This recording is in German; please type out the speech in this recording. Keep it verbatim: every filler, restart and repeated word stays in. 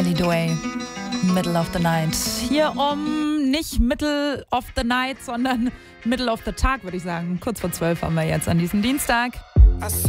Ellie Dewey, Middle of the Night. Hier um nicht Middle of the Night, sondern Middle of the Tag, würde ich sagen. Kurz vor zwölf haben wir jetzt an diesem Dienstag.